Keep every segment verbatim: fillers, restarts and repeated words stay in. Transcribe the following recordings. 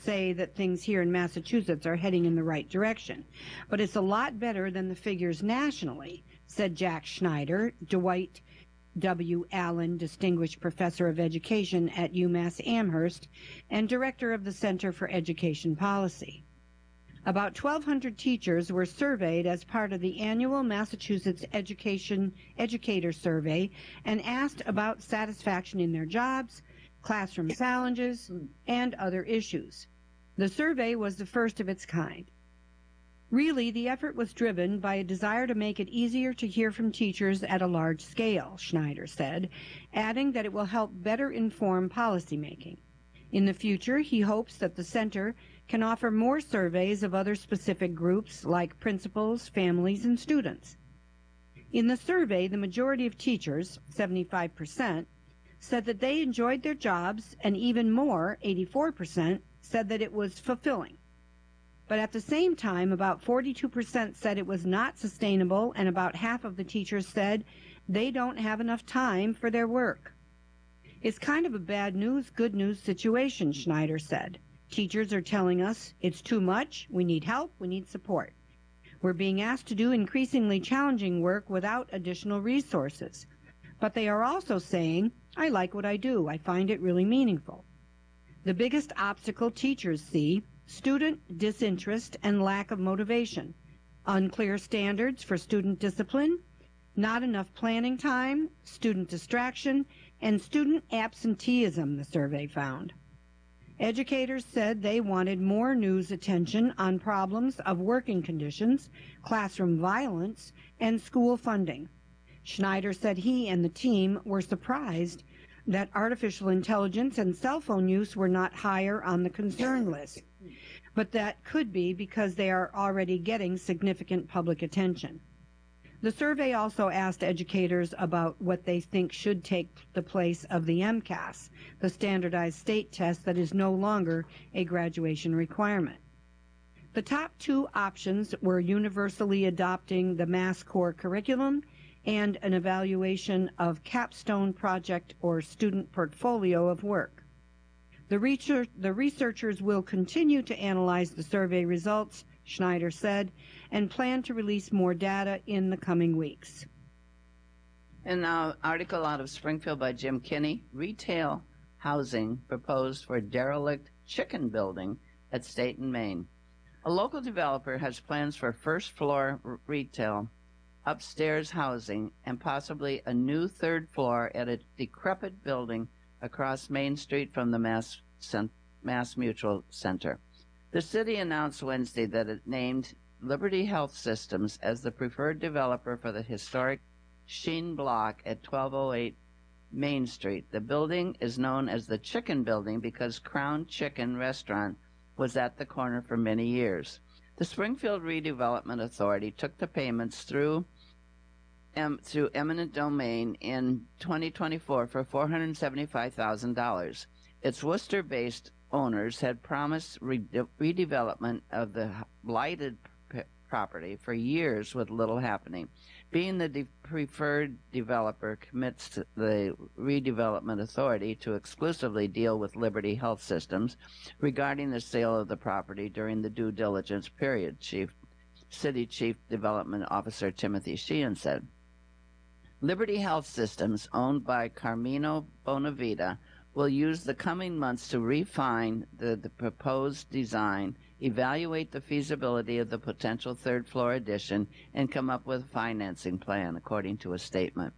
say that things here in Massachusetts are heading in the right direction, but it's a lot better than the figures nationally, said Jack Schneider, Dwight W. Allen Distinguished Professor of Education at UMass Amherst and Director of the Center for Education Policy. About twelve hundred teachers were surveyed as part of the annual Massachusetts Education Educator Survey and asked about satisfaction in their jobs, classroom challenges, and other issues. The survey was the first of its kind. Really, the effort was driven by a desire to make it easier to hear from teachers at a large scale, Schneider said, adding that it will help better inform policymaking. In the future, he hopes that the center can offer more surveys of other specific groups like principals, families, and students. In the survey, the majority of teachers, seventy-five percent, said that they enjoyed their jobs, and even more, eighty-four percent, said that it was fulfilling. But at the same time, about forty-two percent said it was not sustainable, and about half of the teachers said they don't have enough time for their work. It's kind of a bad news, good news situation, Schneider said. Teachers are telling us it's too much, we need help, we need support. We're being asked to do increasingly challenging work without additional resources. But they are also saying, I like what I do, I find it really meaningful. The biggest obstacle teachers see: student disinterest and lack of motivation, unclear standards for student discipline, not enough planning time, student distraction, and student absenteeism, the survey found. Educators said they wanted more news attention on problems of working conditions, classroom violence, and school funding. Schneider said he and the team were surprised that artificial intelligence and cell phone use were not higher on the concern list, but that could be because they are already getting significant public attention. The survey also asked educators about what they think should take the place of the MCAS, the standardized state test that is no longer a graduation requirement. The top two options were universally adopting the Mass Core curriculum and an evaluation of capstone project or student portfolio of work. The, research, the researchers will continue to analyze the survey results, Schneider said, and plan to release more data in the coming weeks. And now, article out of Springfield by Jim Kinney: retail housing proposed for derelict chicken building at State and Main. A local developer has plans for first-floor retail, upstairs housing, and possibly a new third floor at a decrepit building across Main Street from the Mass, Mass Mutual Center. The city announced Wednesday that it named Liberty Health Systems as the preferred developer for the historic Sheen Block at twelve oh eight Main Street. The building is known as the Chicken Building because Crown Chicken Restaurant was at the corner for many years. The Springfield Redevelopment Authority took the payments through em, through eminent domain in twenty twenty-four for four hundred seventy-five thousand dollars. Its Worcester-based owners had promised re- redevelopment of the blighted p- property for years with little happening. Being the de- preferred developer commits to the redevelopment authority to exclusively deal with Liberty Health Systems regarding the sale of the property during the due diligence period, Chief City Chief Development Officer Timothy Sheehan said. Liberty Health Systems, owned by Carmino Bonavita, will use the coming months to refine the, the proposed design, evaluate the feasibility of the potential third floor addition, and come up with a financing plan, according to a statement.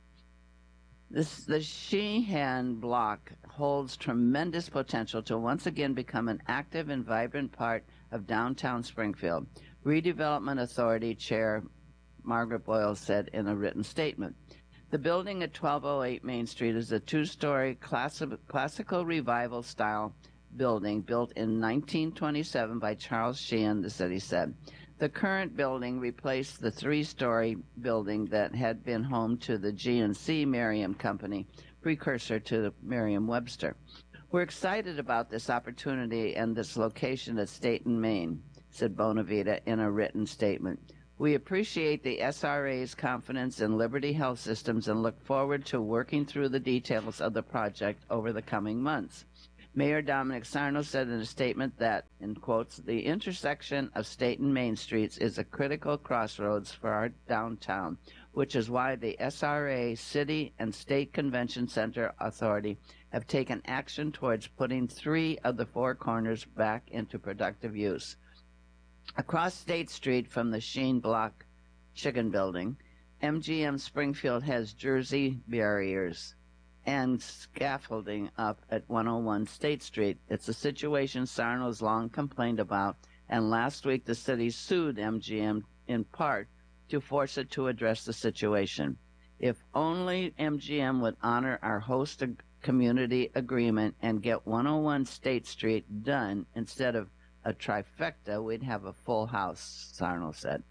This, the Sheehan Block holds tremendous potential to once again become an active and vibrant part of downtown Springfield, Redevelopment Authority Chair Margaret Boyle said in a written statement. The building at twelve oh eight Main Street is a two-story classi- classical revival-style building built in nineteen twenty-seven by Charles Sheehan, the city said. The current building replaced the three-story building that had been home to the G and C Merriam Company, precursor to Merriam-Webster. We're excited about this opportunity and this location at State and Main, said Bonavita in a written statement. We appreciate the S R A's confidence in Liberty Health Systems and look forward to working through the details of the project over the coming months. Mayor Dominic Sarno said in a statement that, in quotes, the intersection of State and Main Streets is a critical crossroads for our downtown, which is why the S R A City and State Convention Center Authority have taken action towards putting three of the four corners back into productive use. Across State Street from the Sheen Block Chicken Building, M G M Springfield has Jersey barriers and scaffolding up at one oh one State Street. It's a situation Sarno's long complained about, and last week the city sued M G M in part to force it to address the situation. If only M G M would honor our host ag- community agreement and get one oh one State Street done instead of a trifecta, we'd have a full house, Sarno said.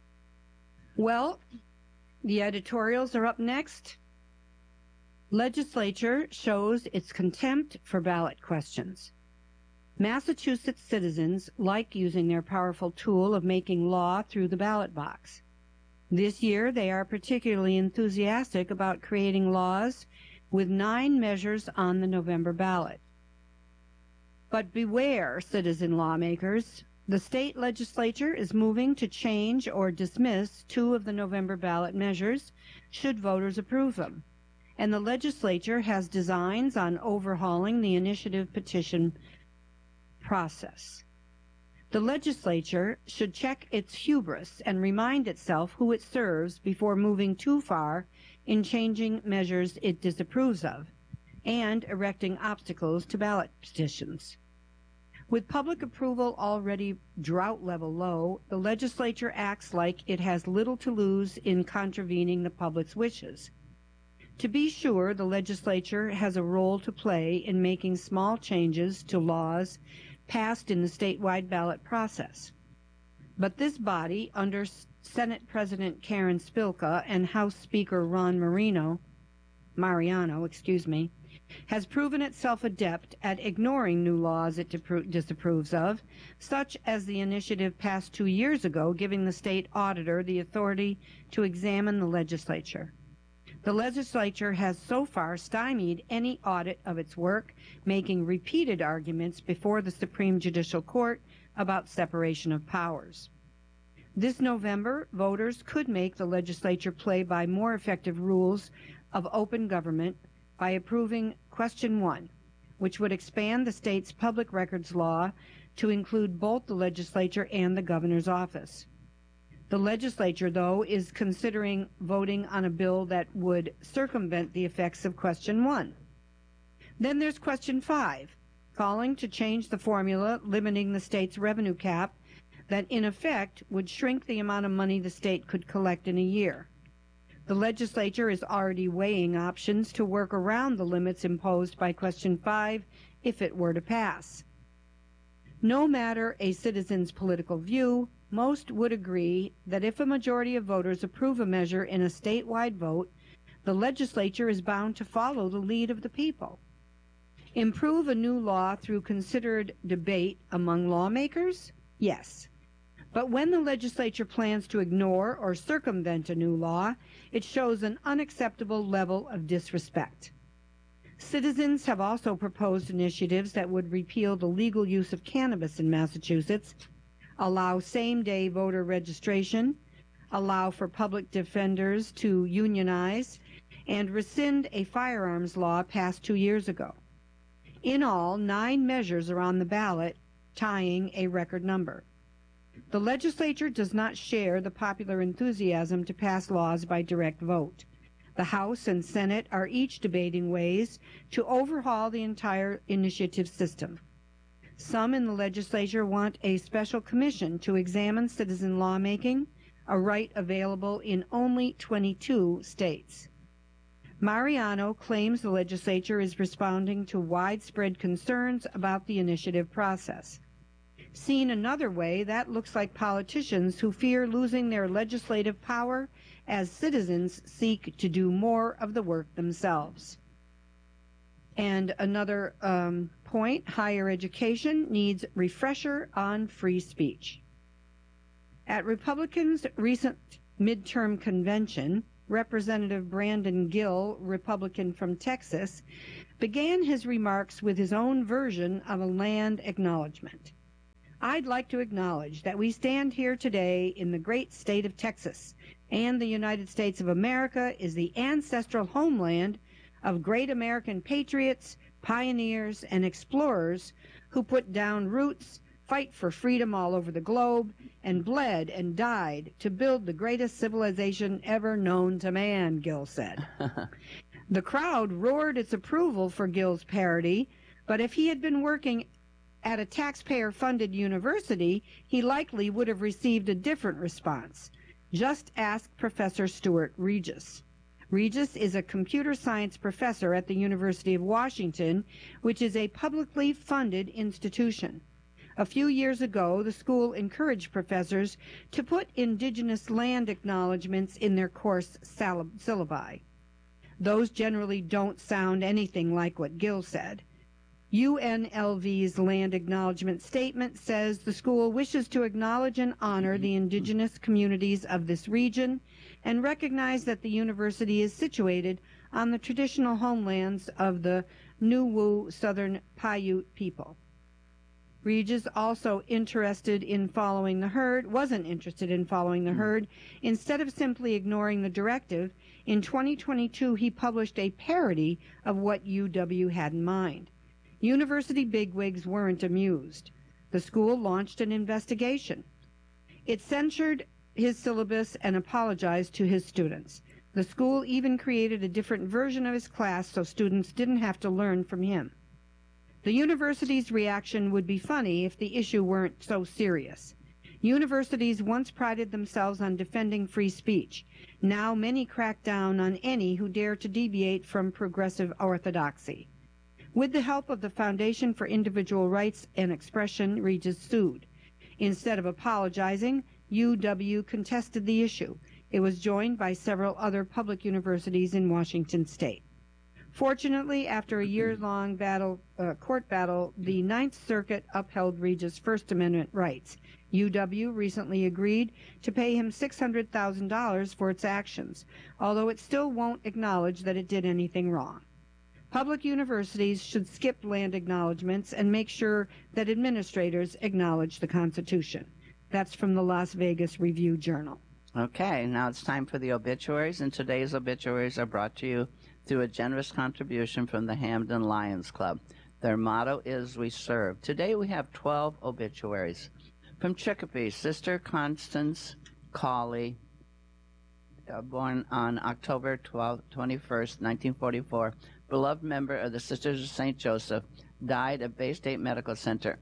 Well, the editorials are up next. Legislature shows its contempt for ballot questions. Massachusetts citizens like using their powerful tool of making law through the ballot box. This year, they are particularly enthusiastic about creating laws with nine measures on the November ballot. But beware, citizen lawmakers. The state legislature is moving to change or dismiss two of the November ballot measures, should voters approve them. And the legislature has designs on overhauling the initiative petition process. The legislature should check its hubris and remind itself who it serves before moving too far in changing measures it disapproves of and erecting obstacles to ballot petitions. With public approval already drought level low, the legislature acts like it has little to lose in contravening the public's wishes. To be sure, the legislature has a role to play in making small changes to laws passed in the statewide ballot process. But this body, under Senate President Karen Spilka and House Speaker Ron Marino, Mariano, excuse me, has proven itself adept at ignoring new laws it disapproves of, such as the initiative passed two years ago giving the state auditor the authority to examine the legislature. The legislature has so far stymied any audit of its work, making repeated arguments before the Supreme Judicial Court about separation of powers. This November, voters could make the legislature play by more effective rules of open government by approving Question one, which would expand the state's public records law to include both the legislature and the governor's office. The legislature, though, is considering voting on a bill that would circumvent the effects of Question one. Then there's Question five, calling to change the formula limiting the state's revenue cap that, in effect, would shrink the amount of money the state could collect in a year. The legislature is already weighing options to work around the limits imposed by Question five if it were to pass. No matter a citizen's political view, most would agree that if a majority of voters approve a measure in a statewide vote, the legislature is bound to follow the lead of the people. Improve a new law through considered debate among lawmakers? Yes. But when the legislature plans to ignore or circumvent a new law, it shows an unacceptable level of disrespect. Citizens have also proposed initiatives that would repeal the legal use of cannabis in Massachusetts, allow same-day voter registration, allow for public defenders to unionize, and rescind a firearms law passed two years ago. In all, nine measures are on the ballot, tying a record number. The legislature does not share the popular enthusiasm to pass laws by direct vote. The House and Senate are each debating ways to overhaul the entire initiative system. Some in the legislature want a special commission to examine citizen lawmaking, a right available in only twenty-two states. Mariano claims the legislature is responding to widespread concerns about the initiative process. Seen another way, that looks like politicians who fear losing their legislative power as citizens seek to do more of the work themselves. And another um, point, higher education needs refresher on free speech. At Republicans' recent midterm convention, Representative Brandon Gill, Republican from Texas, began his remarks with his own version of a land acknowledgement. I'd like to acknowledge that we stand here today in the great state of Texas, and the United States of America is the ancestral homeland of great American patriots, pioneers, and explorers who put down roots, fight for freedom all over the globe, and bled and died to build the greatest civilization ever known to man, Gill said. The crowd roared its approval for Gill's parody, but if he had been working at a taxpayer-funded university, he likely would have received a different response. Just ask Professor Stuart Regis. Regis is a computer science professor at the University of Washington, which is a publicly funded institution. A few years ago, the school encouraged professors to put indigenous land acknowledgments in their course syllabi. Those generally don't sound anything like what Gill said. U N L V's land acknowledgement statement says the school wishes to acknowledge and honor the indigenous communities of this region and recognize that the university is situated on the traditional homelands of the Nuwu Southern Paiute people. Regis also interested in following the herd, wasn't interested in following the herd. Instead of simply ignoring the directive, in twenty twenty-two he published a parody of what U W had in mind. University bigwigs weren't amused. The school launched an investigation. It censured his syllabus and apologized to his students. The school even created a different version of his class so students didn't have to learn from him. The university's reaction would be funny if the issue weren't so serious. Universities once prided themselves on defending free speech. Now many crack down on any who dare to deviate from progressive orthodoxy. With the help of the Foundation for Individual Rights and Expression, Regis sued. Instead of apologizing, U W contested the issue. It was joined by several other public universities in Washington state. Fortunately, after a year-long battle, uh, court battle, the Ninth Circuit upheld Regis' First Amendment rights. U W recently agreed to pay him six hundred thousand dollars for its actions, although it still won't acknowledge that it did anything wrong. Public universities should skip land acknowledgments and make sure that administrators acknowledge the Constitution. That's from the Las Vegas Review-Journal. Okay, now it's time for the obituaries, and today's obituaries are brought to you through a generous contribution from the Hamden Lions Club. Their motto is, "We serve." Today we have twelve obituaries. From Chicopee, Sister Constance Cawley, uh, born on October twelfth, twenty-first, nineteen forty-four, beloved member of the Sisters of Saint Joseph, died at Bay State Medical Center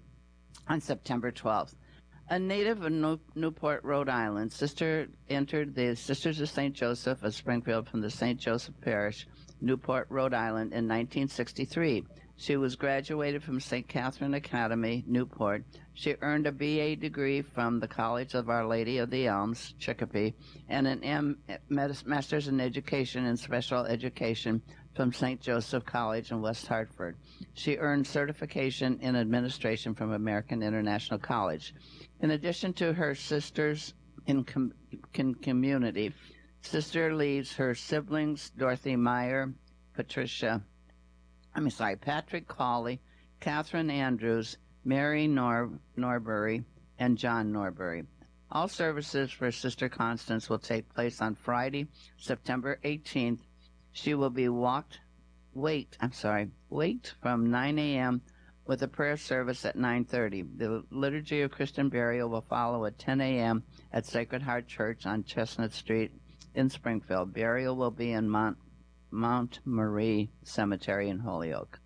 on September twelfth. A native of New- Newport, Rhode Island, Sister entered the Sisters of Saint Joseph of Springfield from the Saint Joseph Parish, Newport, Rhode Island, in nineteen sixty-three. She was graduated from Saint Catherine Academy, Newport. She earned a B A degree from the College of Our Lady of the Elms, Chicopee, and an M. Master's in Education and Special Education from Saint Joseph College in West Hartford. She earned certification in administration from American International College. In addition to her sisters in, com- in community, Sister leads her siblings, Dorothy Meyer, Patricia, I'm sorry, Patrick Cawley, Catherine Andrews, Mary Nor- Norbury, and John Norbury. All services for Sister Constance will take place on Friday, September eighteenth. She will be walked, wait, I'm sorry, waked from nine a.m. with a prayer service at nine thirty. The Liturgy of Christian Burial will follow at ten a.m. at Sacred Heart Church on Chestnut Street in Springfield. Burial will be in Mount, Mount Marie Cemetery in Holyoke.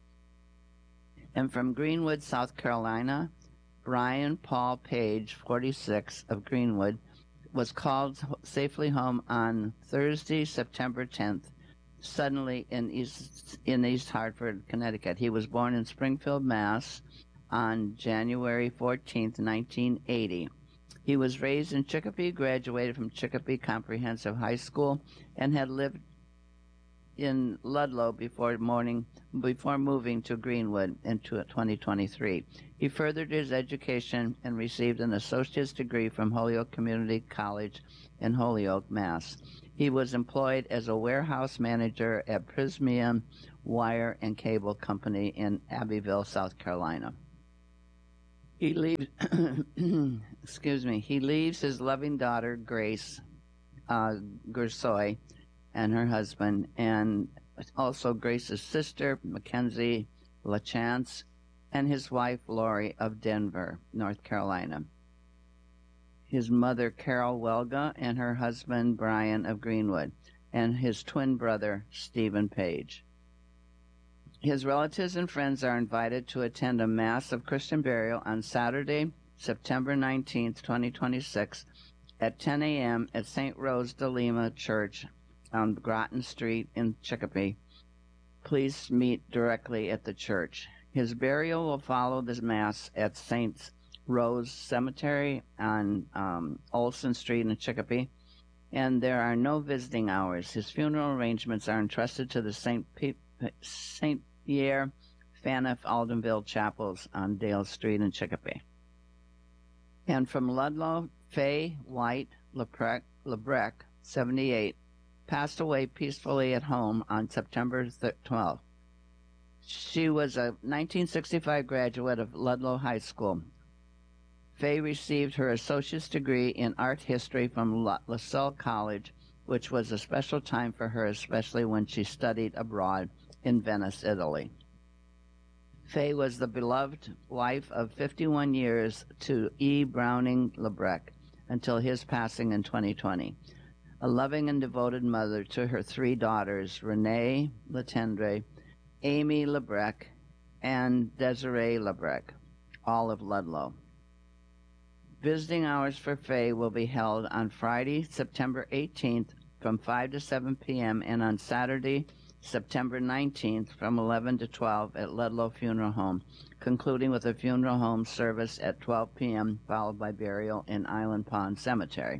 And from Greenwood, South Carolina, Brian Paul Page, forty-six, of Greenwood, was called safely home on Thursday, September tenth, suddenly in East, in East Hartford, Connecticut. He was born in Springfield, Mass. On January fourteenth, nineteen eighty. He was raised in Chicopee, graduated from Chicopee Comprehensive High School, and had lived in Ludlow before morning, before moving to Greenwood in twenty twenty-three. He furthered his education and received an associate's degree from Holyoke Community College in Holyoke, Mass. He was employed as a warehouse manager at Prismian Wire and Cable Company in Abbeville, South Carolina. He leaves, excuse me, he leaves his loving daughter, Grace uh, Gursoy, and her husband, and also Grace's sister, Mackenzie LaChance, and his wife, Lori, of Denver, North Carolina. His mother, Carol Welga, and her husband, Brian of Greenwood, and his twin brother, Stephen Page. His relatives and friends are invited to attend a Mass of Christian burial on Saturday, September nineteenth, twenty twenty-six, at ten a.m. at Saint Rose de Lima Church on Groton Street in Chicopee. Please meet directly at the church. His burial will follow this Mass at Saint Rose Cemetery on um, Olson Street in Chicopee, and there are no visiting hours. His funeral arrangements are entrusted to the Saint P- Saint Pierre Faniff Aldenville Chapels on Dale Street in Chicopee. And from Ludlow, Faye White Lebrec, Lebrec, seventy-eight, passed away peacefully at home on September twelfth. She was a nineteen sixty-five graduate of Ludlow High School. Faye received her associate's degree in art history from La- LaSalle College, which was a special time for her, especially when she studied abroad in Venice, Italy. Faye was the beloved wife of fifty-one years to E. Browning Lebrec until his passing in twenty twenty. A loving and devoted mother to her three daughters, Renee Letendre, Amy Lebrec, and Desiree Lebrec, all of Ludlow. Visiting hours for Faye will be held on Friday, September eighteenth from five to seven p.m. and on Saturday, September nineteenth from eleven to twelve at Ludlow Funeral Home, concluding with a funeral home service at twelve p.m. followed by burial in Island Pond Cemetery.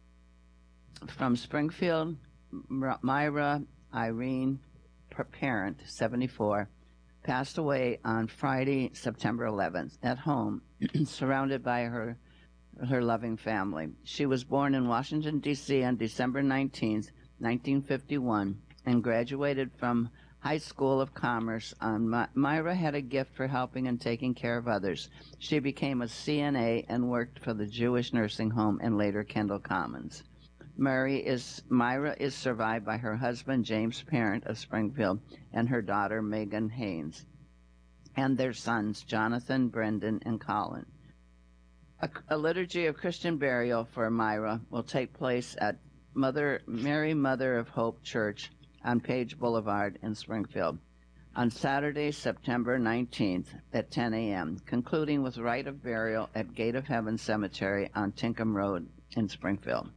From Springfield, Myra Irene Parent, seventy-four, passed away on Friday, September eleventh, at home, surrounded by her her loving family. She was born in Washington, D C on December nineteenth, nineteen fifty-one, and graduated from High School of Commerce. On My- Myra had a gift for helping and taking care of others. She became a C N A and worked for the Jewish nursing home and later Kendall Commons. Mary is, Myra is survived by her husband, James Parent of Springfield, and her daughter, Megan Haynes, and their sons, Jonathan, Brendan, and Colin. A, a liturgy of Christian burial for Myra will take place at Mother Mary Mother of Hope Church on Page Boulevard in Springfield on Saturday, September nineteenth at ten a.m., concluding with rite of burial at Gate of Heaven Cemetery on Tinkham Road in Springfield.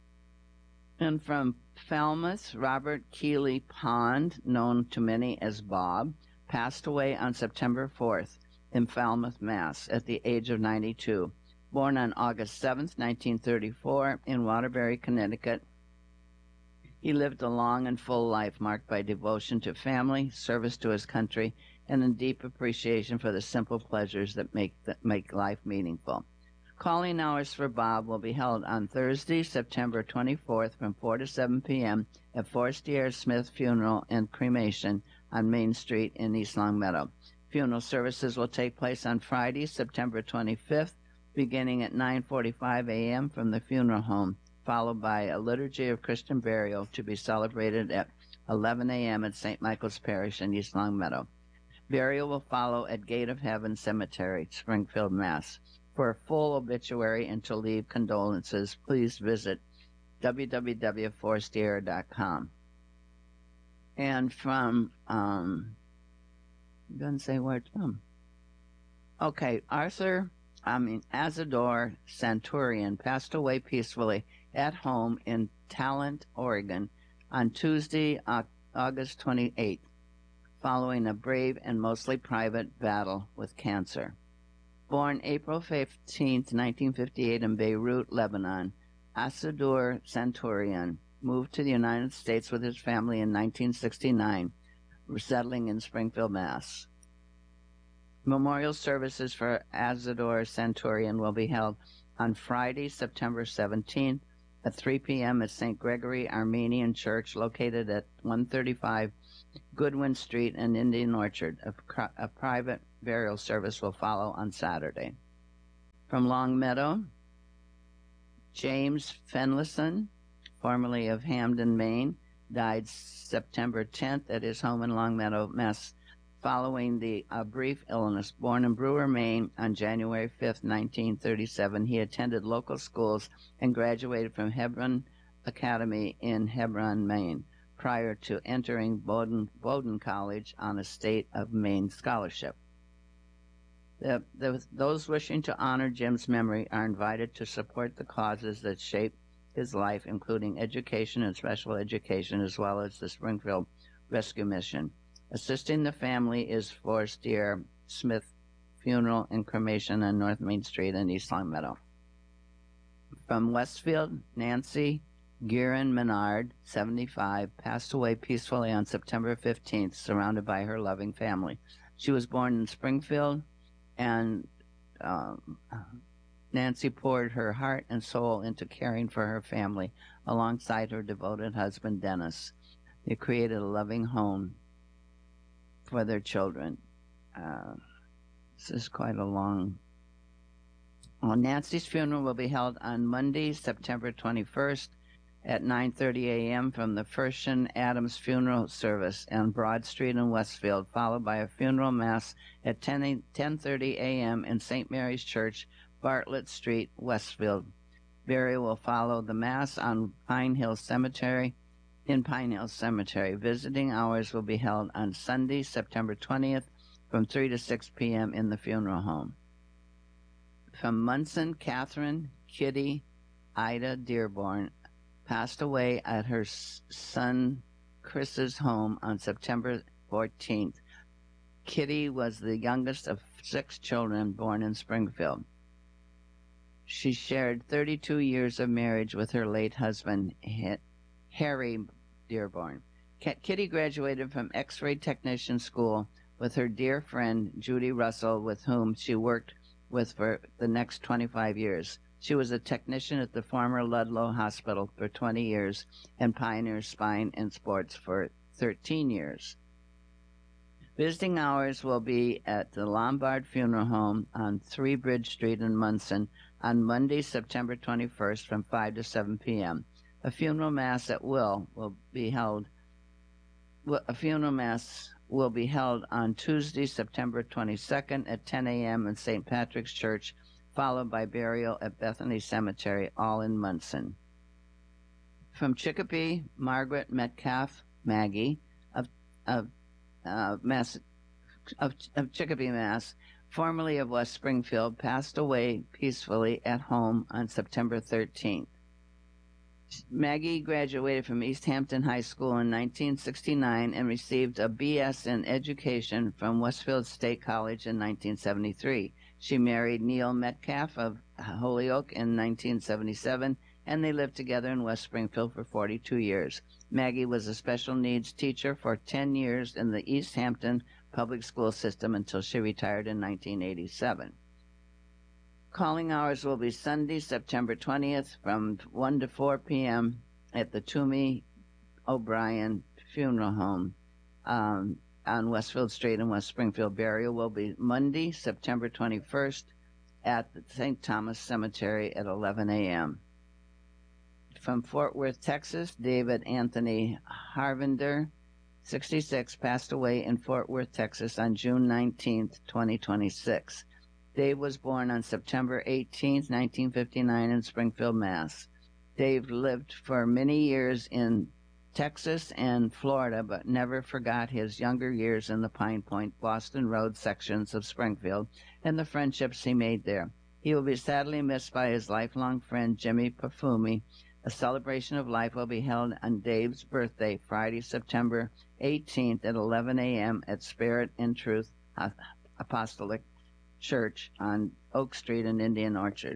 And from Falmouth, Robert Keeley Pond, known to many as Bob, passed away on September fourth in Falmouth, Mass, at the age of ninety-two. Born on August seventh, nineteen thirty-four, in Waterbury, Connecticut, he lived a long and full life marked by devotion to family, service to his country, and a deep appreciation for the simple pleasures that make, that make life meaningful. Calling hours for Bob will be held on Thursday, September twenty-fourth from four to seven p.m. at Forestier Smith Funeral and Cremation on Main Street in East Longmeadow. Funeral services will take place on Friday, September twenty-fifth, beginning at nine forty-five a.m. from the funeral home, followed by a liturgy of Christian burial to be celebrated at eleven a.m. at Saint Michael's Parish in East Longmeadow. Burial will follow at Gate of Heaven Cemetery, Springfield, Mass. For a full obituary and to leave condolences, please visit w w w dot forestier dot com. And from, um, it doesn't say where it's from. Okay, Arthur, I mean, Azador Santurian passed away peacefully at home in Talent, Oregon on Tuesday, August twenty-eighth, following a brave and mostly private battle with cancer. Born April fifteenth, nineteen fifty-eight in Beirut, Lebanon, Asadur Santurian moved to the United States with his family in nineteen sixty-nine, settling in Springfield, Mass. Memorial services for Asador Santurian will be held on Friday, September seventeenth at three p.m. at Saint Gregory Armenian Church, located at one thirty-five Goodwin Street in Indian Orchard. A, a private burial service will follow on Saturday. From Longmeadow, James Fenlison, formerly of Hamden, Maine, died September tenth at his home in Longmeadow, Mass, following the uh, brief illness. Born in Brewer, Maine on January fifth, nineteen thirty-seven, he attended local schools and graduated from Hebron Academy in Hebron, Maine, prior to entering Bowdoin, Bowdoin College on a State of Maine scholarship. The, the, those wishing to honor Jim's memory are invited to support the causes that shape his life, including education and special education, as well as the Springfield Rescue Mission. Assisting the family is Forestier Smith Funeral and Cremation on North Main Street in East Longmeadow. From Westfield, Nancy Guerin Menard, seventy-five, passed away peacefully on September fifteenth, surrounded by her loving family. She was born in Springfield, and um, Nancy poured her heart and soul into caring for her family alongside her devoted husband, Dennis. They created a loving home for their children. Uh, this is quite a long... Well, Nancy's funeral will be held on Monday, September twenty-first at nine thirty a.m. from the Fershin Adams Funeral Service on Broad Street in Westfield, followed by a funeral mass at ten thirty a.m. in Saint Mary's Church, Bartlett Street, Westfield. Burial will follow the mass on Pine Hill Cemetery, in Pine Hill Cemetery. Visiting hours will be held on Sunday, September twentieth, from three to six p.m. in the funeral home. From Munson, Catherine Kitty Ida Dearborn passed away at her son Chris's home on September fourteenth. Kitty was the youngest of six children born in Springfield. She shared thirty-two years of marriage with her late husband, Harry Dearborn. Kitty graduated from X-ray Technician School with her dear friend, Judy Russell, with whom she worked with for the next twenty-five years. She was a technician at the former Ludlow Hospital for twenty years and Pioneer Spine and Sports for thirteen years. Visiting hours will be at the Lombard Funeral Home on Three Bridge Street in Munson on Monday, September twenty-first from five to seven p.m. A funeral mass at will will be held. A funeral mass will be held on Tuesday, September twenty-second at ten a.m. in Saint Patrick's Church, followed by burial at Bethany Cemetery, all in Munson. From Chicopee, Margaret Metcalf Maggie of of uh, Mass of, of Chicopee, Mass, formerly of West Springfield, passed away peacefully at home on September thirteenth. Maggie graduated from East Hampton High School in nineteen sixty-nine and received a B S in Education from Westfield State College in nineteen seventy-three. She married Neil Metcalf of Holyoke in nineteen seventy-seven, and they lived together in West Springfield for forty-two years. Maggie was a special needs teacher for ten years in the East Hampton public school system until she retired in nineteen eighty-seven. Calling hours will be Sunday, September twentieth from one to four p.m. at the Toomey O'Brien Funeral Home um, on Westfield Street in West Springfield. Burial will be Monday, September twenty-first at the Saint Thomas Cemetery at eleven a.m. From Fort Worth, Texas, David Anthony Harvinder, sixty-six, passed away in Fort Worth, Texas on June nineteenth, twenty twenty-six. Dave was born on September eighteenth, nineteen fifty-nine in Springfield, Mass. Dave lived for many years in Texas and Florida, but never forgot his younger years in the Pine Point, Boston Road sections of Springfield and the friendships he made there. He will be sadly missed by his lifelong friend, Jimmy Perfumi. A celebration of life will be held on Dave's birthday, Friday, September eighteenth at eleven a.m. at Spirit and Truth Apostolic Church on Oak Street in Indian Orchard.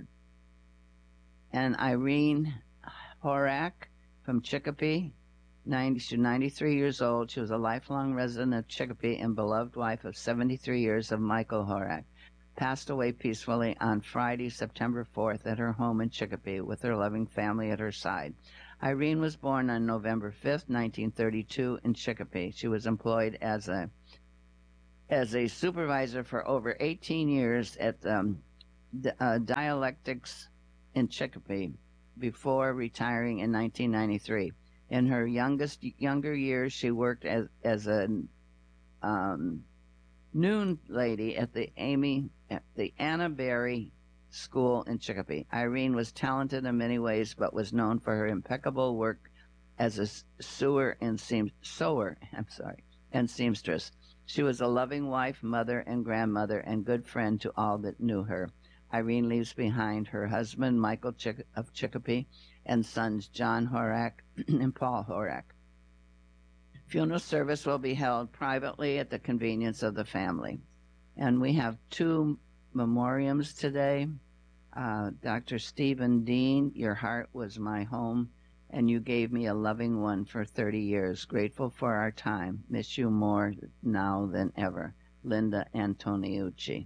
And Irene Horak from Chicopee, ninety, she's ninety-three years old. She was a lifelong resident of Chicopee and beloved wife of seventy-three years of Michael Horak. passed away peacefully on Friday, September fourth, at her home in Chicopee with her loving family at her side. Irene was born on November fifth, nineteen thirty-two, in Chicopee. She was employed as a as a supervisor for over eighteen years at um, uh, Dialectics in Chicopee before retiring in nineteen ninety-three. In her youngest younger years, she worked as as a um, noon lady at the Amy at the Anna Berry School in Chicopee. Irene was talented in many ways, but was known for her impeccable work as a sewer and seam sewer. I'm sorry, and seamstress. She was a loving wife, mother, and grandmother, and good friend to all that knew her. Irene leaves behind her husband, Michael Chick- of Chicopee, and sons John Horak and Paul Horak. Funeral service will be held privately at the convenience of the family. And we have two memoriams today. Uh, Doctor Stephen Dean, your heart was my home, and you gave me a loving one for thirty years. Grateful for our time. Miss you more now than ever. Linda Antoniucci.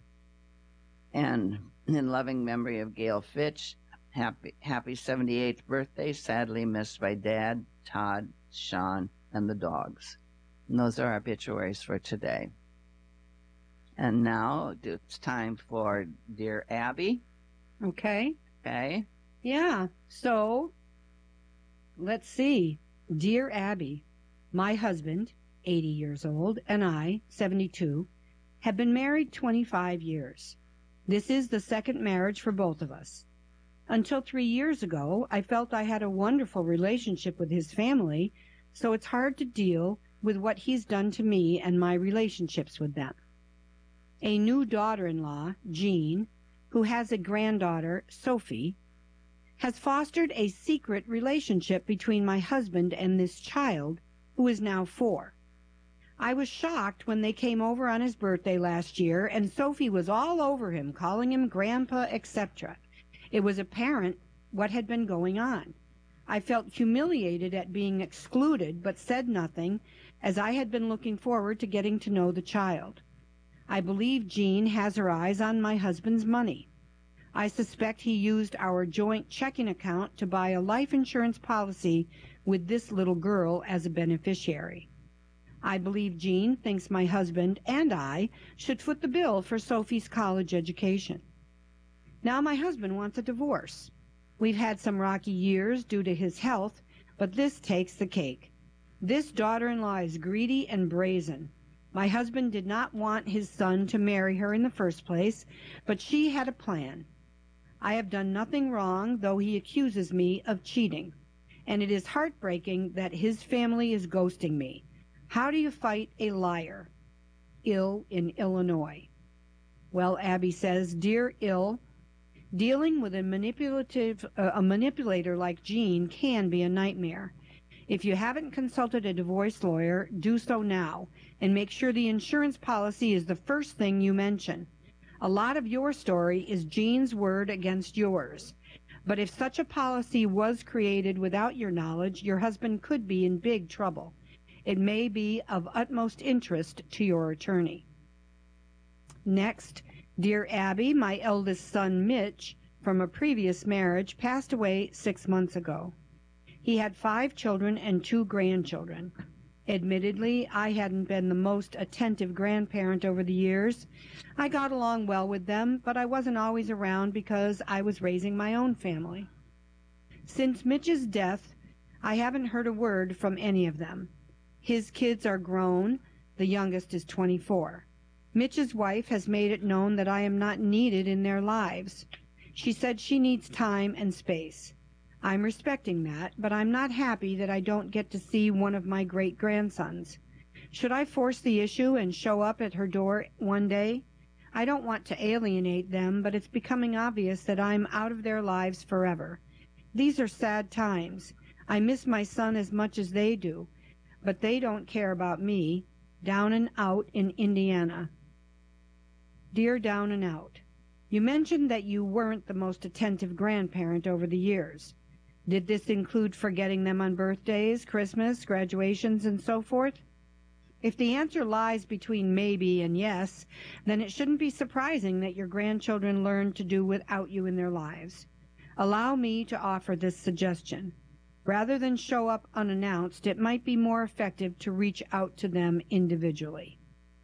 And in loving memory of Gail Fitch, happy, happy seventy-eighth birthday, sadly missed by Dad, Todd, Sean, and the dogs. And those are our obituaries for today. And now it's time for Dear Abby. Okay. Okay. Yeah. So, let's see. Dear Abby, my husband, eighty years old, and I, seventy-two, have been married twenty-five years. This is the second marriage for both of us. Until three years ago, I felt I had a wonderful relationship with his family, so it's hard to deal with what he's done to me and my relationships with them. A new daughter-in-law, Jean, who has a granddaughter, Sophie, has fostered a secret relationship between my husband and this child, who is now four. I was shocked when they came over on his birthday last year, and Sophie was all over him, calling him Grandpa, et cetera. It was apparent what had been going on. I felt humiliated at being excluded, but said nothing, as I had been looking forward to getting to know the child. I believe Jean has her eyes on my husband's money. I suspect he used our joint checking account to buy a life insurance policy with this little girl as a beneficiary. I believe Jean thinks my husband and I should foot the bill for Sophie's college education. Now my husband wants a divorce. We've had some rocky years due to his health, but this takes the cake. This daughter-in-law is greedy and brazen. My husband did not want his son to marry her in the first place, but she had a plan. I have done nothing wrong, though he accuses me of cheating, and it is heartbreaking that his family is ghosting me. How do you fight a liar? Ill in Illinois. Well, Abby says, Dear Ill, dealing with a manipulative, uh, a manipulator like Jean can be a nightmare. If you haven't consulted a divorce lawyer, do so now, and make sure the insurance policy is the first thing you mention. A lot of your story is Jean's word against yours. But if such a policy was created without your knowledge, your husband could be in big trouble. It may be of utmost interest to your attorney. Next, Dear Abby, my eldest son, Mitch, from a previous marriage, passed away six months ago. He had five children and two grandchildren. Admittedly, I hadn't been the most attentive grandparent over the years. I got along well with them, but I wasn't always around because I was raising my own family. Since Mitch's death, I haven't heard a word from any of them. His kids are grown. The youngest is twenty-four. Mitch's wife has made it known that I am not needed in their lives. She said she needs time and space. I'm respecting that, but I'm not happy that I don't get to see one of my great-grandsons. Should I force the issue and show up at her door one day? I don't want to alienate them, but it's becoming obvious that I'm out of their lives forever. These are sad times. I miss my son as much as they do, but they don't care about me. Down and Out in Indiana. Dear Down and Out, you mentioned that you weren't the most attentive grandparent over the years. Did this include forgetting them on birthdays, Christmas, graduations, and so forth? If the answer lies between maybe and yes, then it shouldn't be surprising that your grandchildren learn to do without you in their lives. Allow me to offer this suggestion. Rather than show up unannounced, it might be more effective to reach out to them individually.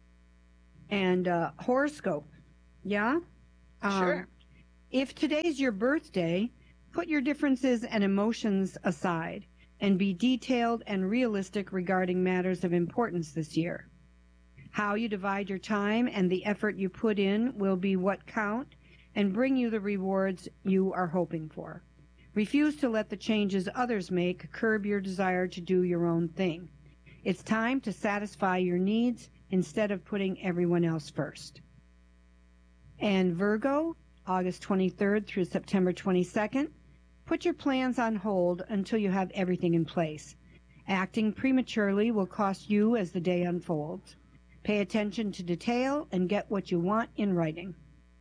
And uh, horoscope, yeah? Um, Sure. If today's your birthday, put your differences and emotions aside and be detailed and realistic regarding matters of importance this year. How you divide your time and the effort you put in will be what count and bring you the rewards you are hoping for. Refuse to let the changes others make curb your desire to do your own thing. It's time to satisfy your needs instead of putting everyone else first. And Virgo, August twenty-third through September twenty-second, put your plans on hold until you have everything in place. Acting prematurely will cost you as the day unfolds. Pay attention to detail and get what you want in writing.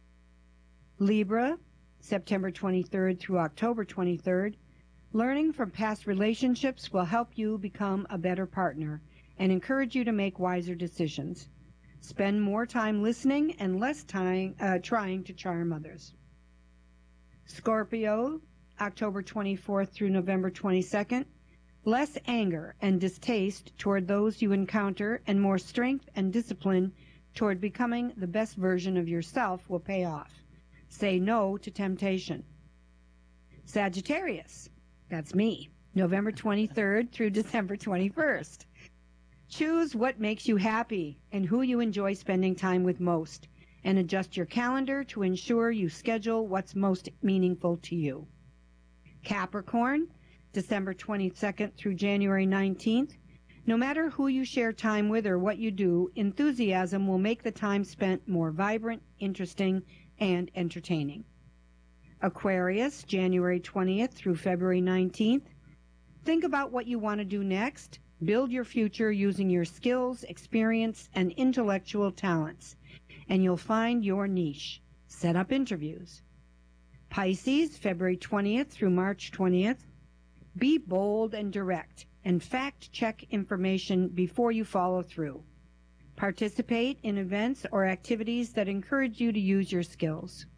Libra, September twenty-third through October twenty-third, learning from past relationships will help you become a better partner and encourage you to make wiser decisions. Spend more time listening and less time uh, trying to charm others. Scorpio, October twenty-fourth through November twenty-second, less anger and distaste toward those you encounter and more strength and discipline toward becoming the best version of yourself will pay off. Say no to temptation. Sagittarius, that's me, November twenty-third through December twenty-first. Choose what makes you happy and who you enjoy spending time with most, and adjust your calendar to ensure you schedule what's most meaningful to you. Capricorn, December twenty-second through January nineteenth. No matter who you share time with or what you do, enthusiasm will make the time spent more vibrant, interesting, and entertaining. Aquarius, January twentieth through February nineteenth. Think about what you want to do next. Build your future using your skills, experience, and intellectual talents, and you'll find your niche. Set up interviews. Pisces, February twentieth through March twentieth. Be bold and direct, and fact-check information before you follow through. Participate in events or activities that encourage you to use your skills.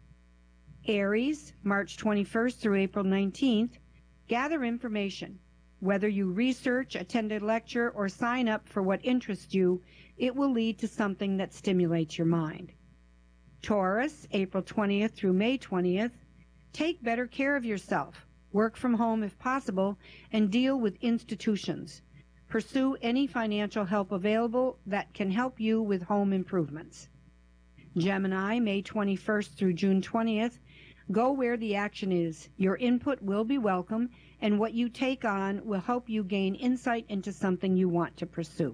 Aries, March twenty-first through April nineteenth. Gather information. Whether you research, attend a lecture, or sign up for what interests you, it will lead to something that stimulates your mind. Taurus, April twentieth through May twentieth. Take better care of yourself. Work from home if possible, and deal with institutions. Pursue any financial help available that can help you with home improvements. Gemini, May twenty-first through June twentieth. Go where the action is. Your input will be welcome, and what you take on will help you gain insight into something you want to pursue.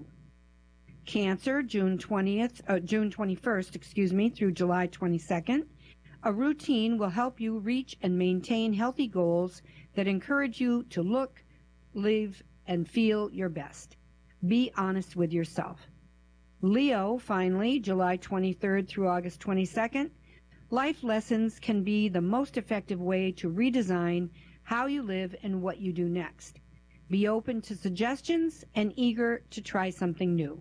Cancer, June twentieth, uh, June twenty-first, excuse me, through July twenty-second. A routine will help you reach and maintain healthy goals that encourage you to look, live, and feel your best. Be honest with yourself. Leo, finally, July twenty-third through August twenty-second. Life lessons can be the most effective way to redesign how you live and what you do next. Be open to suggestions and eager to try something new.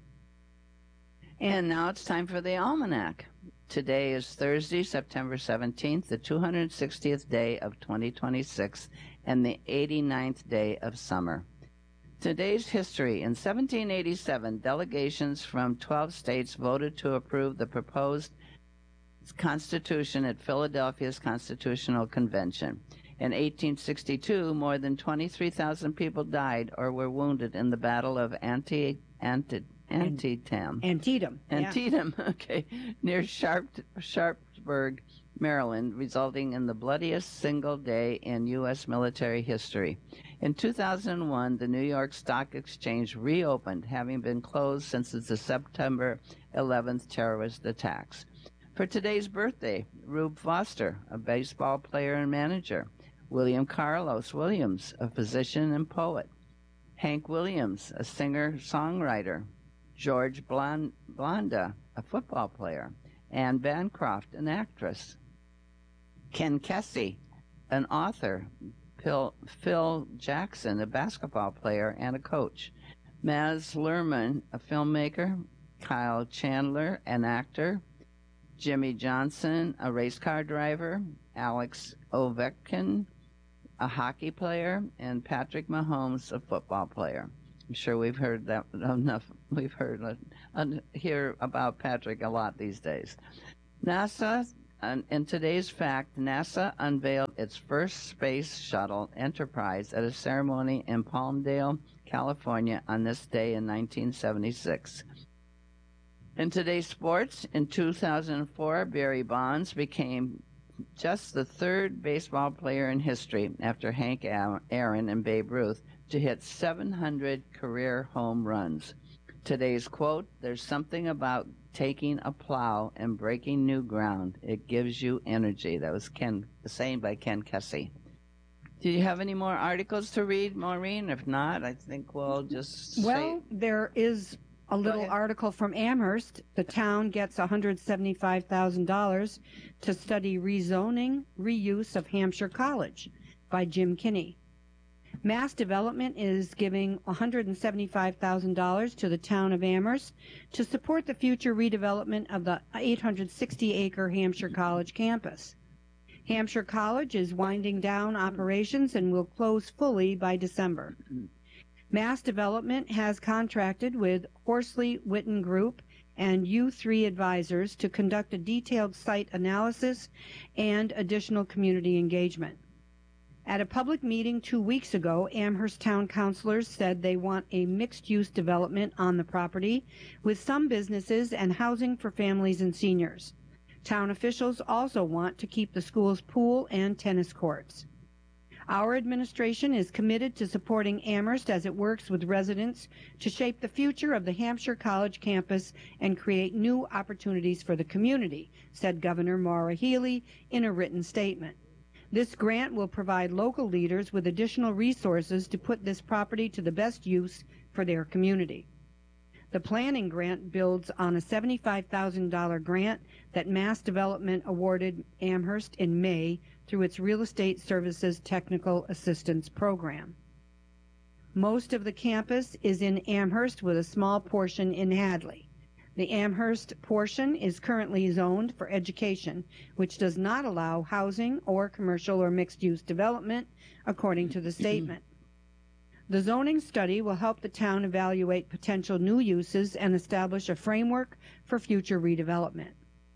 And now it's time for the almanac. Today is Thursday, September seventeenth, the two hundred sixtieth day of twenty twenty-six, and the eighty-ninth day of summer. Today's history. In seventeen eighty-seven, delegations from twelve states voted to approve the proposed Constitution at Philadelphia's Constitutional Convention. In eighteen sixty-two, more than twenty-three thousand people died or were wounded in the Battle of Anti, Anti, Antietam. Antietam. Antietam, yeah. Okay, near Sharp, Sharpsburg, Maryland, resulting in the bloodiest single day in U S military history. In two thousand one, the New York Stock Exchange reopened, having been closed since the September eleventh terrorist attacks. For today's birthday, Rube Foster, a baseball player and manager. William Carlos Williams, a physician and poet. Hank Williams, a singer-songwriter. George Blond- Blonda, a football player. Anne Bancroft, an actress. Ken Kesey, an author. Phil, Phil Jackson, a basketball player and a coach. Maz Luhrmann, a filmmaker, Kyle Chandler, an actor, Jimmy Johnson, a race car driver, Alex Ovechkin, a hockey player, and Patrick Mahomes, a football player. I'm sure we've heard that enough. We've heard uh, hear about Patrick a lot these days. NASA, uh, in today's fact, NASA unveiled its first space shuttle Enterprise at a ceremony in Palmdale, California on this day in nineteen seventy-six. In today's sports, in two thousand four, Barry Bonds became just the third baseball player in history after Hank Aaron and Babe Ruth to hit seven hundred career home runs. Today's quote, "There's something about taking a plow and breaking new ground. It gives you energy." That was Ken, saying by Ken Kesey. Do you have any more articles to read, Maureen? If not, I think we'll just Well, say... there is a little article from Amherst. The town gets one hundred seventy-five thousand dollars to study rezoning, reuse of Hampshire College by Jim Kinney. Mass Development is giving one hundred seventy-five thousand dollars to the town of Amherst to support the future redevelopment of the eight hundred sixty acre Hampshire College campus. Hampshire College is winding down operations and will close fully by December. Mass Development has contracted with Horsley Witten Group and U three Advisors to conduct a detailed site analysis and additional community engagement. At a public meeting two weeks ago, Amherst Town councilors said they want a mixed-use development on the property with some businesses and housing for families and seniors. Town officials also want to keep the school's pool and tennis courts. Our administration is committed to supporting Amherst as it works with residents to shape the future of the Hampshire College campus and create new opportunities for the community, said Governor Maura Healey in a written statement. This grant will provide local leaders with additional resources to put this property to the best use for their community. The planning grant builds on a seventy-five thousand dollars grant that Mass Development awarded Amherst in May through its Real Estate Services Technical Assistance Program. Most of the campus is in Amherst with a small portion in Hadley. The Amherst portion is currently zoned for education, which does not allow housing or commercial or mixed-use development, according to the statement. The zoning study will help the town evaluate potential new uses and establish a framework for future redevelopment.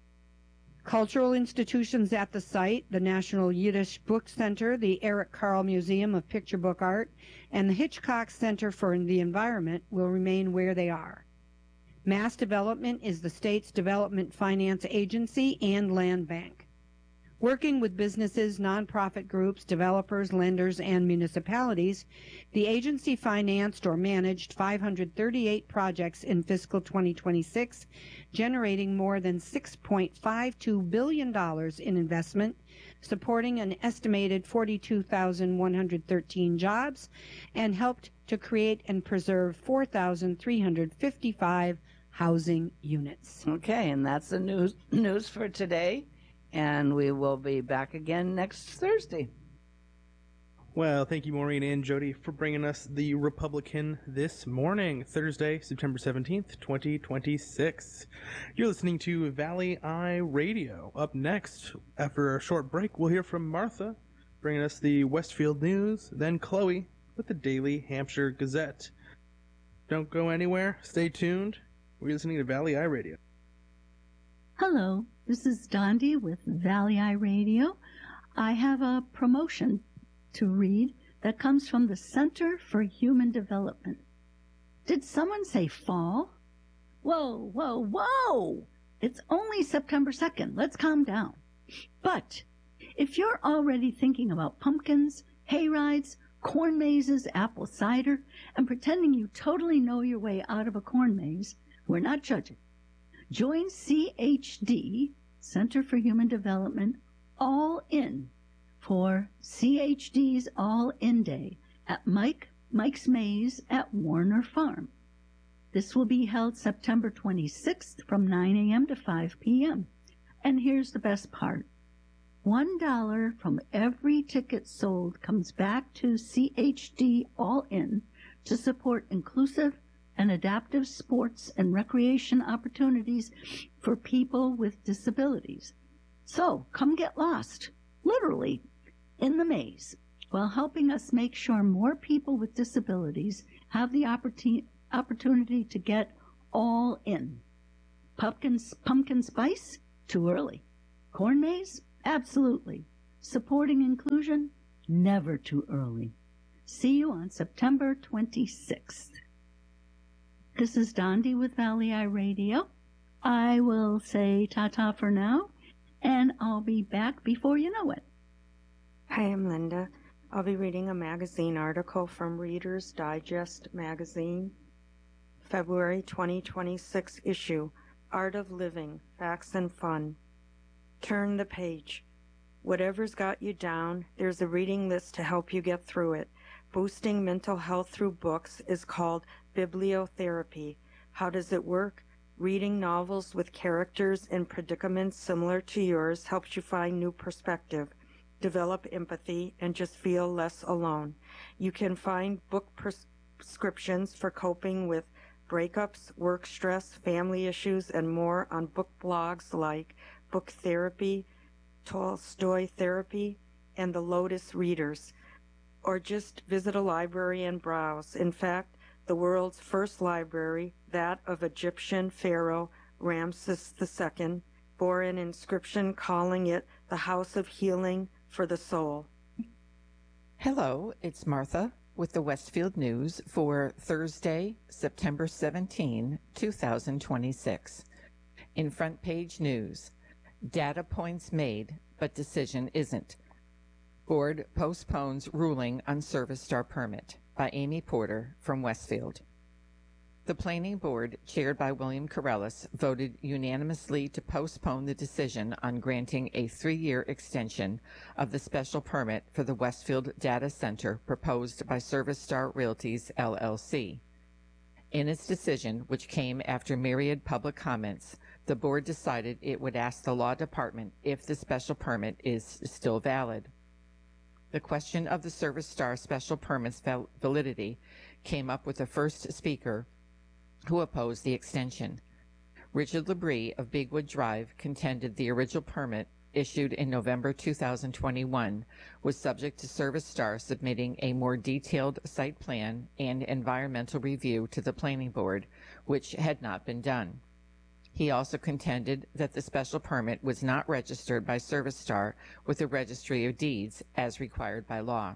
Cultural institutions at the site, the National Yiddish Book Center, the Eric Carle Museum of Picture Book Art, and the Hitchcock Center for the Environment, will remain where they are. Mass Development is the state's development finance agency and land bank. Working with businesses, nonprofit groups, developers, lenders, and municipalities, the agency financed or managed five hundred thirty-eight projects in fiscal twenty twenty-six, generating more than six point five two billion dollars in investment, supporting an estimated forty-two thousand one hundred thirteen jobs, and helped to create and preserve four thousand three hundred fifty-five housing units. Okay, and that's the news news for today. And we will be back again next Thursday. Well, thank you, Maureen and Jody, for bringing us the Republican this morning, Thursday, September seventeenth, twenty twenty-six. You're listening to Valley Eye Radio. Up next, after a short break, we'll hear from Martha, bringing us the Westfield News, then Chloe with the Daily Hampshire Gazette. Don't go anywhere. Stay tuned. We're listening to Valley Eye Radio. Hello, this is Dondi with Valley Eye Radio. I have a promotion to read that comes from the Center for Human Development. Did someone say fall? Whoa, whoa, whoa! It's only September second. Let's calm down. But if you're already thinking about pumpkins, hay rides, corn mazes, apple cider, and pretending you totally know your way out of a corn maze, we're not judging. Join C H D, Center for Human Development, All In for C H D's All In Day at Mike Mike's Maze at Warner Farm. This will be held September twenty-sixth from nine a.m. to five p.m. And here's the best part. One dollar from every ticket sold comes back to C H D All In to support inclusive, and adaptive sports and recreation opportunities for people with disabilities. So come get lost, literally, in the maze, while helping us make sure more people with disabilities have the opportunity opportunity to get all in. Pumpkin, pumpkin spice? Too early. Corn maze? Absolutely. Supporting inclusion? Never too early. See you on September twenty-sixth. This is Dondi with Valley Eye Radio. I will say ta-ta for now, and I'll be back before you know it. Hi, I'm Linda. I'll be reading a magazine article from Reader's Digest magazine, February twenty twenty-six issue, Art of Living, Facts and Fun. Turn the page. Whatever's got you down, there's a reading list to help you get through it. Boosting mental health through books is called bibliotherapy. How does it work? Reading novels with characters in predicaments similar to yours helps you find new perspective, develop empathy, and just feel less alone. You can find book prescriptions for coping with breakups, work stress, family issues, and more on book blogs like Book Therapy, Tolstoy Therapy, and the Lotus Readers. Or just visit a library and browse. In fact, the world's first library, that of Egyptian pharaoh Ramses the Second, bore an inscription calling it the House of Healing for the Soul. Hello, it's Martha with the Westfield News for Thursday, September seventeenth, two thousand twenty-six. In front page news, data points made, but decision isn't. Board postpones ruling on Service Star permit by Amy Porter from Westfield. The Planning Board, chaired by William Corellis, voted unanimously to postpone the decision on granting a three-year extension of the special permit for the Westfield Data Center proposed by Service Star Realties, L L C. In its decision, which came after myriad public comments, the board decided it would ask the law department if the special permit is still valid. The question of the Service Star special permit's val- validity came up with the first speaker who opposed the extension. Richard Labrie of Bigwood Drive contended the original permit issued in November two thousand twenty-one was subject to Service Star submitting a more detailed site plan and environmental review to the Planning Board, which had not been done. He also contended that the special permit was not registered by Service Star with the Registry of Deeds as required by law.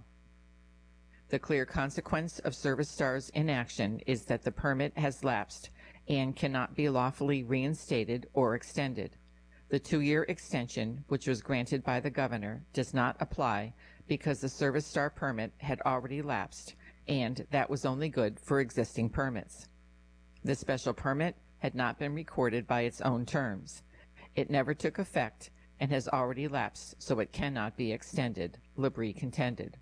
The clear consequence of Service Star's inaction is that the permit has lapsed and cannot be lawfully reinstated or extended. The two-year extension, which was granted by the governor, does not apply because the Service Star permit had already lapsed, and that was only good for existing permits. The special permit had not been recorded by its own terms. It never took effect and has already lapsed, so it cannot be extended, Labrie contended.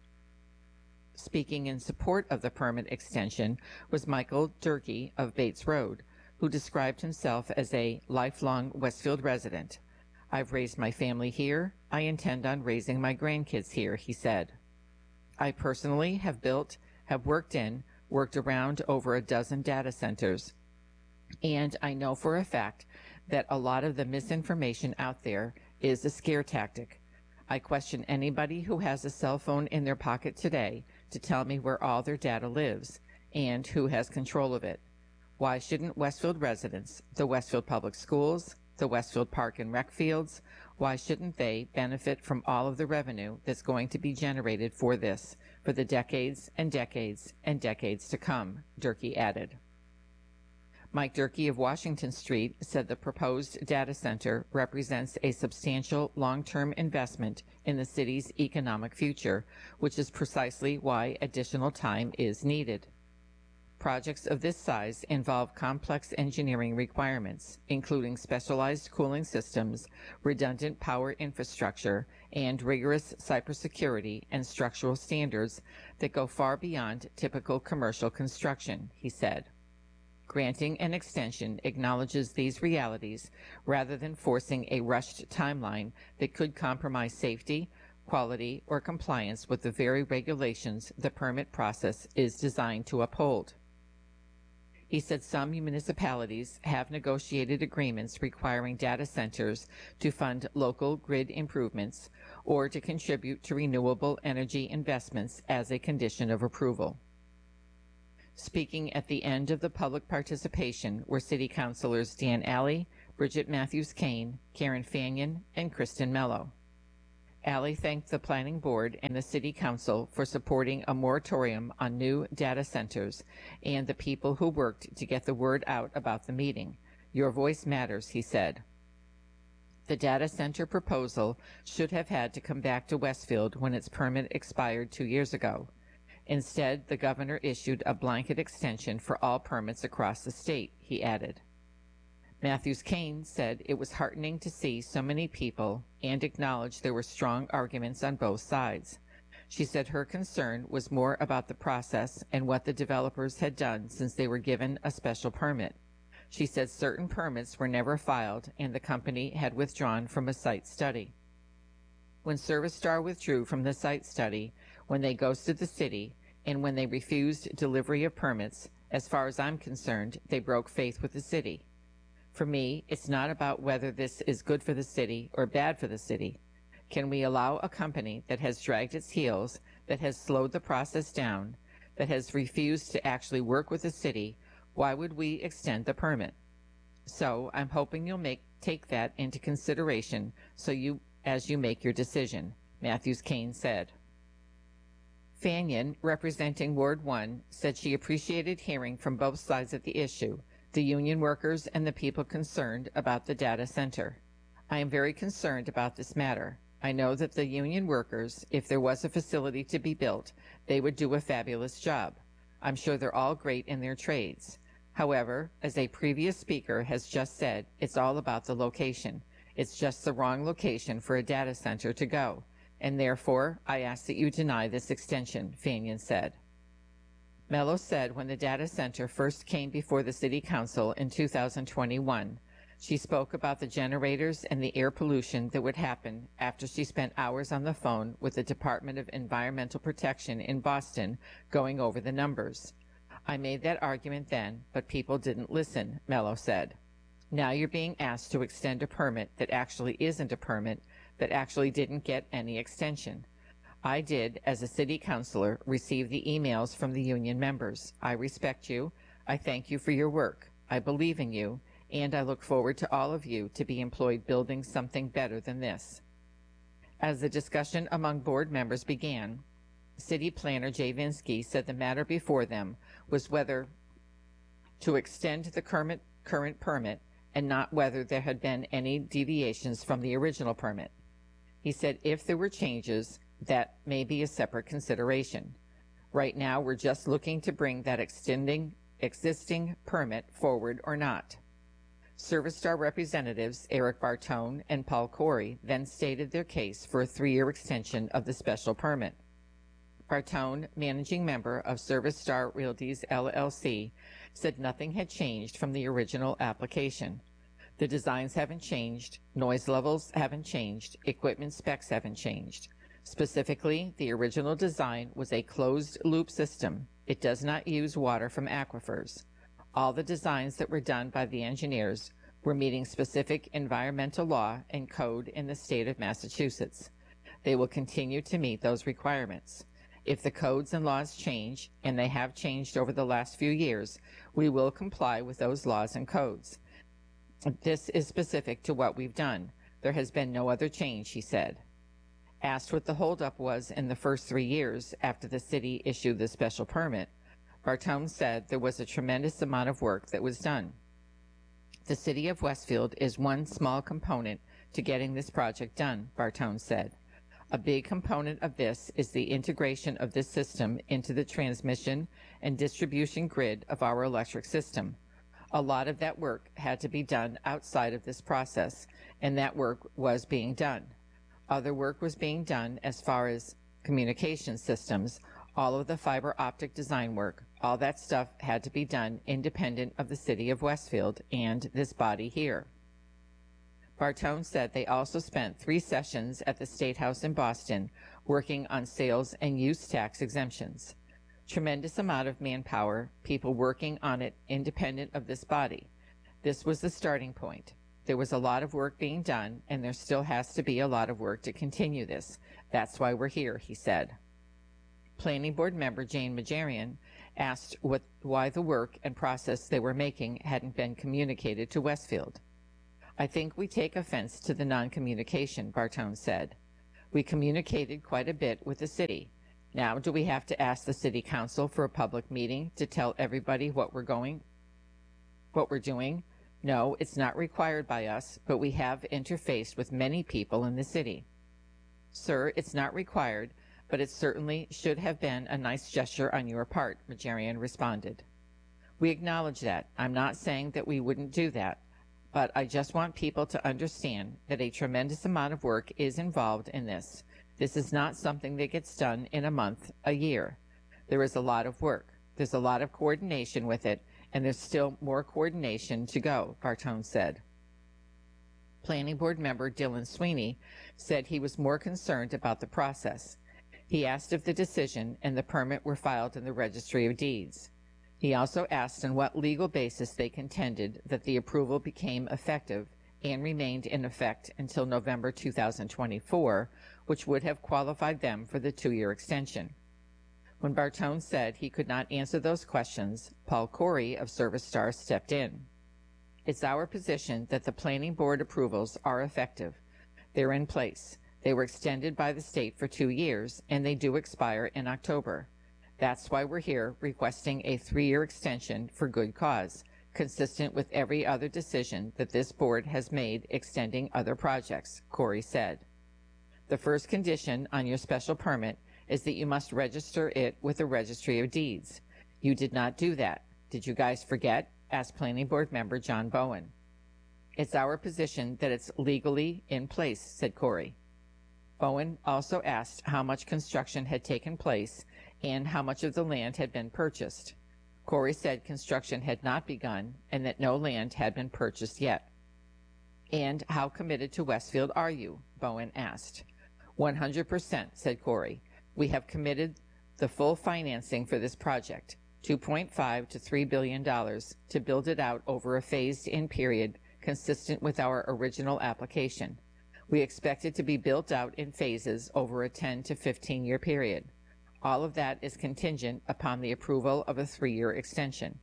Speaking in support of the permit extension was Michael Durkee of Bates Road, who described himself as a lifelong Westfield resident. I've raised my family here. I intend on raising my grandkids here, he said. I personally have built, have worked in, worked around over a dozen data centers, and I know for a fact that a lot of the misinformation out there is a scare tactic. I question anybody who has a cell phone in their pocket today to tell me where all their data lives and who has control of it. Why shouldn't Westfield residents, the Westfield Public Schools, the Westfield Park and Rec Fields, why shouldn't they benefit from all of the revenue that's going to be generated for this for the decades and decades and decades to come, Durkee added. Mike Durkee of Washington Street said the proposed data center represents a substantial long-term investment in the city's economic future, which is precisely why additional time is needed. Projects of this size involve complex engineering requirements, including specialized cooling systems, redundant power infrastructure, and rigorous cybersecurity and structural standards that go far beyond typical commercial construction, he said. Granting an extension acknowledges these realities rather than forcing a rushed timeline that could compromise safety, quality, or compliance with the very regulations the permit process is designed to uphold. He said some municipalities have negotiated agreements requiring data centers to fund local grid improvements or to contribute to renewable energy investments as a condition of approval. Speaking at the end of the public participation were City Councilors Dan Alley, Bridget Matthews-Kane, Karen Fanyon, and Kristen Mello. Alley thanked the Planning Board and the City Council for supporting a moratorium on new data centers and the people who worked to get the word out about the meeting. Your voice matters, he said. The data center proposal should have had to come back to Westfield when its permit expired two years ago. Instead, the governor issued a blanket extension for all permits across the state, he added. Matthews-Kane said it was heartening to see so many people and acknowledged there were strong arguments on both sides. She said her concern was more about the process and what the developers had done since they were given a special permit. She said certain permits were never filed and the company had withdrawn from a site study. When Service Star withdrew from the site study, when they ghosted the city, and when they refused delivery of permits, as far as I'm concerned, they broke faith with the city. For me, it's not about whether this is good for the city or bad for the city. Can we allow a company that has dragged its heels, that has slowed the process down, that has refused to actually work with the city, why would we extend the permit? So I'm hoping you'll make take that into consideration so you as you make your decision, Matthews-Kane said. Fanyon, representing Ward one, said she appreciated hearing from both sides of the issue, the union workers and the people concerned about the data center. I am very concerned about this matter. I know that the union workers, if there was a facility to be built, they would do a fabulous job. I'm sure they're all great in their trades. However, as a previous speaker has just said, it's all about the location. It's just the wrong location for a data center to go, and therefore I ask that you deny this extension, Fanyon said. Mello said when the data center first came before the City Council in two thousand twenty-one, she spoke about the generators and the air pollution that would happen after she spent hours on the phone with the Department of Environmental Protection in Boston going over the numbers. I made that argument then, but people didn't listen, Mello said. Now you're being asked to extend a permit that actually isn't a permit, that actually didn't get any extension. I did, as a city councilor, receive the emails from the union members. I respect you. I thank you for your work. I believe in you, and I look forward to all of you to be employed building something better than this. As the discussion among board members began, City Planner Jay Vinsky said the matter before them was whether to extend the current, current permit and not whether there had been any deviations from the original permit. He said if there were changes, that may be a separate consideration. Right now, we're just looking to bring that extending existing permit forward or not. Service Star representatives Eric Bartone and Paul Corey then stated their case for a three-year extension of the special permit. Bartone, managing member of Service Star Realties L L C, said nothing had changed from the original application. The designs haven't changed, noise levels haven't changed, equipment specs haven't changed. Specifically, the original design was a closed-loop system. It does not use water from aquifers. All the designs that were done by the engineers were meeting specific environmental law and code in the state of Massachusetts. They will continue to meet those requirements. If the codes and laws change, and they have changed over the last few years, we will comply with those laws and codes. This is specific to what we've done. There has been no other change, he said. Asked what the holdup was in the first three years after the city issued the special permit, Bartone said there was a tremendous amount of work that was done. The city of Westfield is one small component to getting this project done, Bartone said. A big component of this is the integration of this system into the transmission and distribution grid of our electric system. A lot of that work had to be done outside of this process, and that work was being done. Other work was being done as far as communication systems, all of the fiber optic design work, all that stuff had to be done independent of the city of Westfield and this body here. Bartone said they also spent three sessions at the State House in Boston working on sales and use tax exemptions. Tremendous amount of manpower, people working on it independent of this body. This was the starting point. There was a lot of work being done, and there still has to be a lot of work to continue this. That's why we're here, he said. Planning Board member Jane Majarian asked what, why the work and process they were making hadn't been communicated to Westfield. I think we take offense to the non-communication, Bartone said. We communicated quite a bit with the city. Now, do we have to ask the city council for a public meeting to tell everybody what we're going, what we're doing? No, it's not required by us, but we have interfaced with many people in the city. Sir, it's not required, but it certainly should have been a nice gesture on your part, Majarian responded. We acknowledge that. I'm not saying that we wouldn't do that, but I just want people to understand that a tremendous amount of work is involved in this. This is not something that gets done in a month, a year. There is a lot of work. There's a lot of coordination with it, and there's still more coordination to go, Bartone said. Planning Board member Dylan Sweeney said he was more concerned about the process. He asked if the decision and the permit were filed in the Registry of Deeds. He also asked on what legal basis they contended that the approval became effective and remained in effect until November two thousand twenty-four, which would have qualified them for the two-year extension. When Bartone said he could not answer those questions, Paul Corey of Service Star stepped in. It's our position that the Planning Board approvals are effective. They're in place. They were extended by the state for two years, and they do expire in October. That's why we're here requesting a three-year extension for good cause, consistent with every other decision that this board has made extending other projects, Corey said. The first condition on your special permit is that you must register it with the Registry of Deeds. You did not do that. Did you guys forget? Asked Planning Board member John Bowen. It's our position that it's legally in place, said Corey. Bowen also asked how much construction had taken place and how much of the land had been purchased. Corey said construction had not begun and that no land had been purchased yet. And how committed to Westfield are you? Bowen asked. one hundred percent, said Corey. We have committed the full financing for this project, two point five to three billion dollars, to build it out over a phased-in period consistent with our original application. We expect it to be built out in phases over a ten to fifteen year period. All of that is contingent upon the approval of a three-year extension.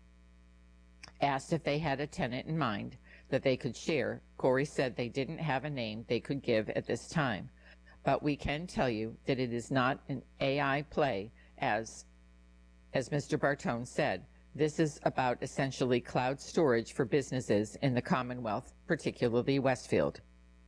Asked if they had a tenant in mind that they could share, Corey said they didn't have a name they could give at this time. But we can tell you that it is not an A I play, as, as Mister Bartone said. This is about essentially cloud storage for businesses in the Commonwealth, particularly Westfield.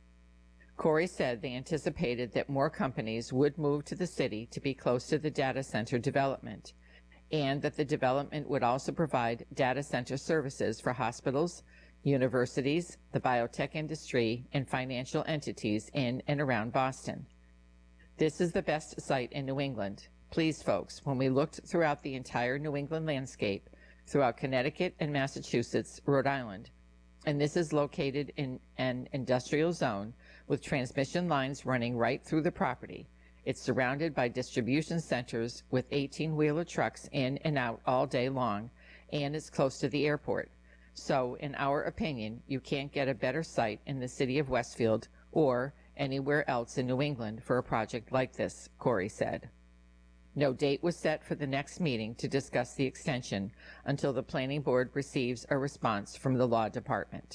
Corey said they anticipated that more companies would move to the city to be close to the data center development, and that the development would also provide data center services for hospitals, universities, the biotech industry, and financial entities in and around Boston. This is the best site in New England. Please, folks, when we looked throughout the entire New England landscape, throughout Connecticut and Massachusetts, Rhode Island, and this is located in an industrial zone with transmission lines running right through the property. It's surrounded by distribution centers with eighteen-wheeler trucks in and out all day long, and it's close to the airport. So, in our opinion, you can't get a better site in the city of Westfield or anywhere else in New England for a project like this, Corey said. No date was set for the next meeting to discuss the extension until the Planning Board receives a response from the Law Department.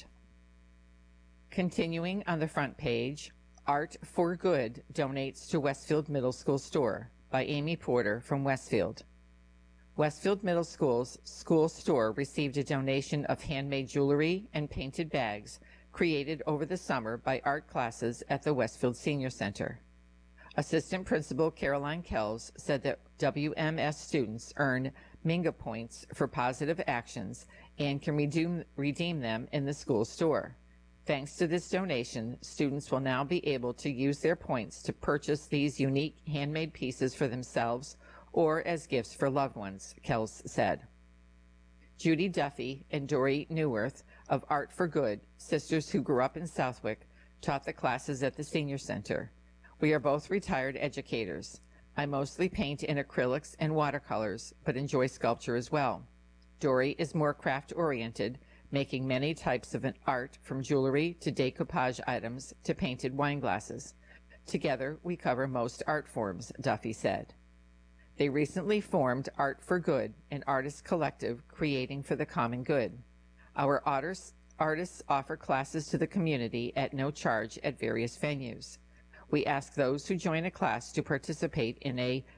Continuing on the front page, Art for Good donates to Westfield Middle School Store by Amy Porter from Westfield. Westfield Middle School's school store received a donation of handmade jewelry and painted bags created over the summer by art classes at the Westfield Senior Center. Assistant Principal Caroline Kells said that W M S students earn Minga points for positive actions and can redeem, redeem them in the school store. Thanks to this donation, students will now be able to use their points to purchase these unique handmade pieces for themselves or as gifts for loved ones, Kells said. Judy Duffy and Dory Newworth of Art for Good, sisters who grew up in Southwick, taught the classes at the Senior Center. We are both retired educators. I mostly paint in acrylics and watercolors, but enjoy sculpture as well. Dory is more craft-oriented, making many types of art from jewelry to decoupage items to painted wine glasses. Together, we cover most art forms, Duffy said. They recently formed Art for Good, an artist collective creating for the common good. Our artists, artists offer classes to the community at no charge at various venues. We ask those who join a class to participate in a